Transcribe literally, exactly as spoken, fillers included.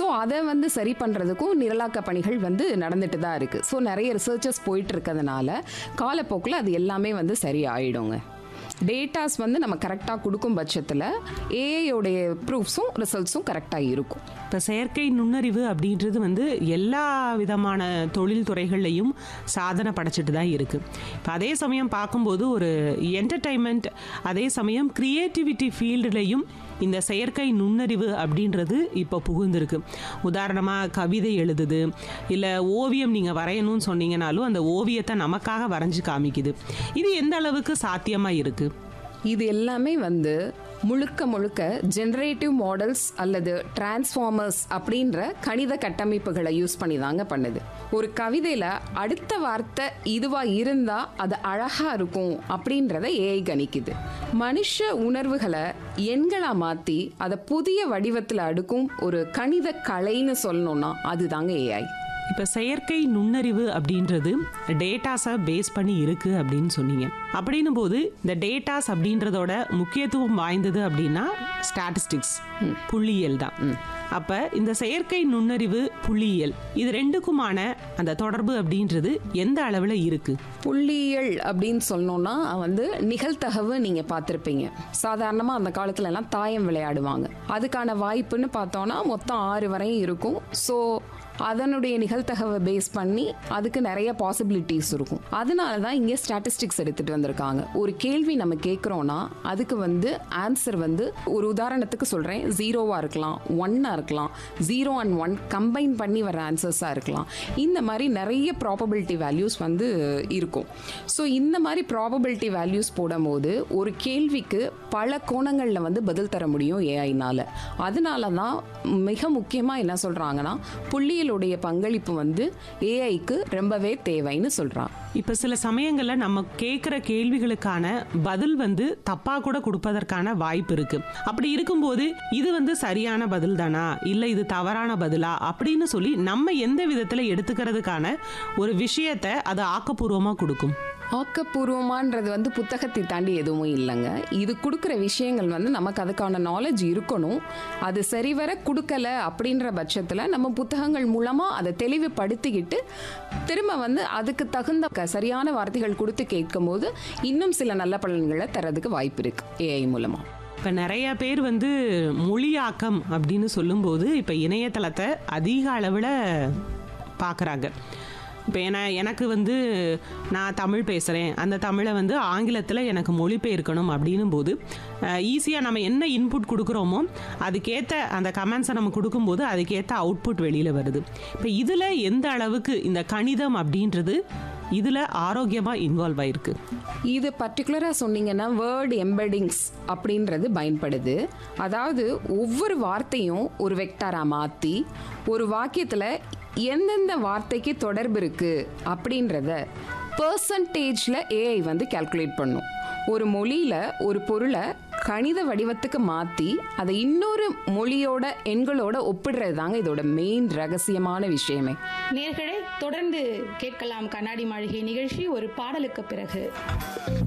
So அதை வந்து சரி பண்ணுறதுக்கும் நிரலாக்க பணிகள் வந்து நடந்துட்டு தான் இருக்குது. ஸோ நிறைய ரிசர்ச்சஸ் போயிட்டு இருக்கிறதுனால காலப்போக்கில் அது எல்லாமே வந்து சரி ஆயிடுங்க. டேட்டாஸ் வந்து நம்ம கரெக்டாக கொடுக்கும் பட்சத்தில் ஏஐயோடைய ப்ரூஃப்ஸும் ரிசல்ட்ஸும் கரெக்டாக இருக்கும். இப்போ செயற்கை நுண்ணறிவு அப்படின்றது வந்து எல்லா விதமான தொழில் துறைகள்லையும் சாதனை படைச்சிட்டு தான் இருக்குது. இப்போ அதே சமயம் பார்க்கும்போது ஒரு என்டர்டைன்மெண்ட், அதே சமயம் கிரியேட்டிவிட்டி ஃபீல்டுலையும் இந்த செயற்கை நுண்ணறிவு அப்படின்றது இப்போ புகுந்திருக்கு. உதாரணமாக கவிதை எழுதுது, இல்லை ஓவியம் நீங்கள் வரையணும்னு சொன்னீங்கனாலும் அந்த ஓவியத்தை நமக்காக வரைஞ்சி காமிக்குது. இது எந்த அளவுக்கு சாத்தியமாக இருக்குது? இது எல்லாமே வந்து முழுக்க முழுக்க ஜெனரேட்டிவ் மாடல்ஸ் அல்லது டிரான்ஸ்ஃபார்மர்ஸ் அப்படின்ற கணித கட்டமைப்புகளை யூஸ் பண்ணி தாங்க பண்ணுது. ஒரு கவிதையில் அடுத்த வார்த்தை இதுவாக இருந்தால் அது அழகாக இருக்கும் அப்படின்றத ஏஐ கணிக்குது. மனுஷ உணர்வுகளை எண்களாக மாற்றி அதை புதிய வடிவத்தில் அடுக்கும் ஒரு கணித கலைன்னு சொல்லணும்னா அதுதாங்க ஏஐ. இப்போ செயற்கை நுண்ணறிவு அப்படின்றது டேட்டாஸை பேஸ் பண்ணி இருக்குது அப்படின்னு சொன்னீங்க. அப்படின்னும் போது இந்த டேட்டாஸ் அப்படின்றதோட முக்கியத்துவம் வாய்ந்தது அப்படின்னா ஸ்டாட்டிஸ்டிக்ஸ், புள்ளியியல் தான். அப்போ இந்த செயற்கை நுண்ணறிவு, புள்ளியியல், இது ரெண்டுக்குமான அந்த தொடர்பு அப்படின்றது எந்த அளவில் இருக்குது? புள்ளியியல் அப்படின்னு சொன்னோன்னா வந்து நிகழ்தகவு நீங்கள் பார்த்துருப்பீங்க. சாதாரணமாக அந்த காலத்துல எல்லாம் தாயம் விளையாடுவாங்க. அதுக்கான வாய்ப்புன்னு பார்த்தோன்னா மொத்தம் ஆறு வரையும் இருக்கும். ஸோ அதனுடைய நிகழ்தகவை பேஸ் பண்ணி அதுக்கு நிறைய பாசிபிலிட்டிஸ் இருக்கும். அதனால தான் இங்கே ஸ்டாட்டிஸ்டிக்ஸ் எடுத்துகிட்டு வந்திருக்காங்க. ஒரு கேள்வி நம்ம கேட்குறோன்னா அதுக்கு வந்து ஆன்சர் வந்து ஒரு உதாரணத்துக்கு சொல்கிறேன், ஜீரோவாக இருக்கலாம், ஒன்னாக இருக்கலாம், ஜீரோ அண்ட் ஒன் கம்பைன் பண்ணி வர ஆன்சர்ஸாக இருக்கலாம். இந்த மாதிரி நிறைய ப்ராபபிலிட்டி வேல்யூஸ் வந்து இருக்கும். ஸோ இந்த மாதிரி ப்ராபபிலிட்டி வேல்யூஸ் போடும்போது ஒரு கேள்விக்கு பல கோணங்களில் வந்து பதில் தர முடியும் ஏஐனால. அதனால தான் மிக முக்கியமாக என்ன சொல்கிறாங்கன்னா புள்ளி உடைய பங்களிப்பு வந்து ஏஐக்கு ரொம்பவே தேவைன்னு சொல்றான். இப்ப சில சமயங்கள்ல நம்ம கேட்கிற கேள்விகளுக்கான பதில் வந்து தப்பா கூட கொடுப்பதற்கான வாய்ப்பு இருக்கு. அப்படி இருக்கும்போது இது வந்து சரியான பதில் தானா இல்ல இது தவறான பதிலா அப்படின்னு சொல்லி நம்ம எந்த விதத்துல எடுத்துக்கிறதுக்கான ஒரு விஷயத்தை அது ஆக்கப்பூர்வமா கொடுக்கும். ஆக்கப்பூர்வமானது வந்து புத்தகத்தை தாண்டி எதுவும் இல்லைங்க. இது கொடுக்குற விஷயங்கள் வந்து நமக்கு அதுக்கான நாலேஜ் இருக்கணும். அது சரிவர கொடுக்கல அப்படின்ற பட்சத்தில் நம்ம புத்தகங்கள் மூலமாக அதை தெளிவுபடுத்திக்கிட்டு திரும்ப வந்து அதுக்கு தகுந்த சரியான வார்த்தைகள் கொடுத்து கேட்கும் போது இன்னும் சில நல்ல பலன்களை தரதுக்கு வாய்ப்பு இருக்கு ஏஐ மூலமாக. இப்போ நிறைய பேர் வந்து மொழியாக்கம் அப்படின்னு சொல்லும்போது இப்போ இணையதளத்தை அதிக அளவில் பார்க்குறாங்க. இப்போ ஏன்னா எனக்கு வந்து நான் தமிழ் பேசுகிறேன், அந்த தமிழை வந்து ஆங்கிலத்தில் எனக்கு மொழிபெயர்க்கணும் அப்படின்னும் போது ஈஸியாக நம்ம என்ன இன்புட் கொடுக்குறோமோ அதுக்கேற்ற அந்த கமெண்ட்ஸை நம்ம கொடுக்கும்போது அதுக்கேற்ற அவுட்புட் வெளியில் வருது. இப்போ இதில் எந்த அளவுக்கு இந்த கணிதம் அப்படின்றது இதில் ஆரோக்கியமாக இன்வால்வ் ஆயிருக்கு? இது பர்டிகுலராக சொன்னீங்கன்னா வேர்ட் எம்பெடிங்ஸ் அப்படின்றது பயன்படுது. அதாவது ஒவ்வொரு வார்த்தையும் ஒரு வெக்டாராக மாற்றி ஒரு வாக்கியத்தில் எந்தெந்த வார்த்தைக்கு தொடர்பு இருக்கு அப்படின்றத பெர்சன்டேஜில் ஏஐ வந்து கால்குலேட் பண்ணும். ஒரு மொழியில் ஒரு பொருளை கணித வடிவத்துக்கு மாற்றி அதை இன்னொரு மொழியோட எண்களோட ஒப்பிடுறது தாங்க இதோட மெயின் ரகசியமான விஷயமே. நேயர்களே, தொடர்ந்து கேட்கலாம் கண்ணாடி மாளிகை நிகழ்ச்சி ஒரு பாடலுக்கு பிறகு.